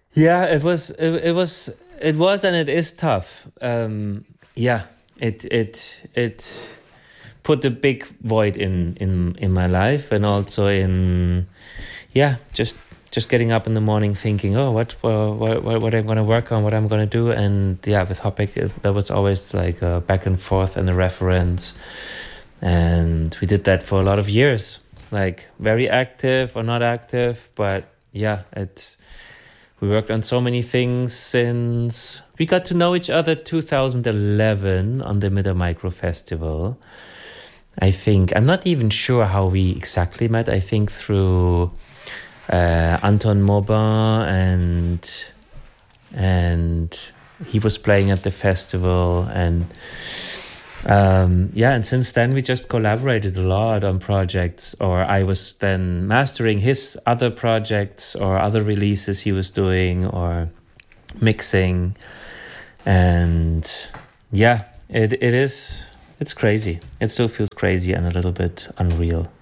Yeah, it was and it is tough. Yeah, it put a big void in my life, and also in, yeah, just getting up in the morning thinking, oh, what I'm going to work on, what I'm going to do. And yeah, with Hopek, there was always like a back and forth and a reference, and we did that for a lot of years, like very active or not active. But yeah, we worked on so many things since we got to know each other 2011 on the Midder Micro Festival. I think, I'm not even sure how we exactly met. I think through Anton Maubin, and he was playing at the festival, and yeah, and since then we just collaborated a lot on projects, or I was then mastering his other projects or other releases he was doing, or mixing. And yeah, it's crazy. It still feels crazy and a little bit unreal.